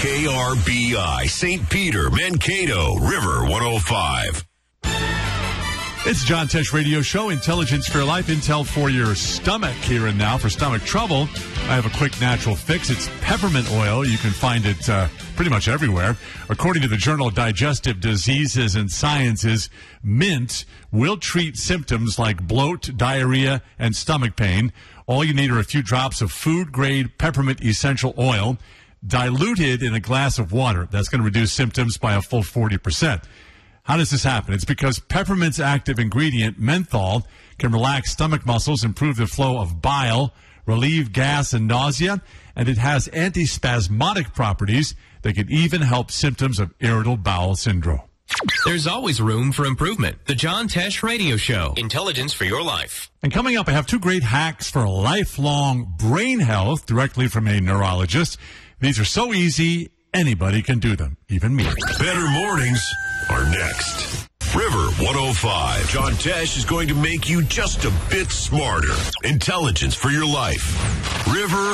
KRBI, St. Peter, Mankato, River 105. It's the John Tesh Radio Show, Intelligence for Your Life, Intel for your stomach here and now. For stomach trouble, I have a quick natural fix. It's peppermint oil. You can find it pretty much everywhere. According to the journal Digestive Diseases and Sciences, mint will treat symptoms like bloat, diarrhea, and stomach pain. All you need are a few drops of food-grade peppermint essential oil diluted in a glass of water. That's going to reduce symptoms by a full 40%. How does this happen? It's because peppermint's active ingredient, menthol, can relax stomach muscles, improve the flow of bile, relieve gas and nausea, and it has antispasmodic properties that can even help symptoms of irritable bowel syndrome. There's always room for improvement. The John Tesh Radio Show, Intelligence for Your Life. And coming up, I have two great hacks for lifelong brain health directly from a neurologist. These are so easy, anybody can do them, even me. Better mornings are next. River 105. John Tesh is going to make you just a bit smarter. Intelligence for Your Life. River